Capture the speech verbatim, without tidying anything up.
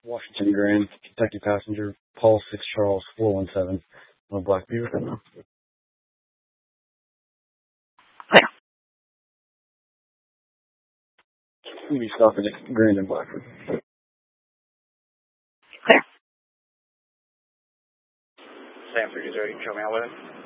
Washington Grand, Kentucky passenger, Paul six Charles four one seven, on Black Beaver. Clear. We'll be stopping at Grand and Blackford. Clear. Sam three zero, you can show me out with it.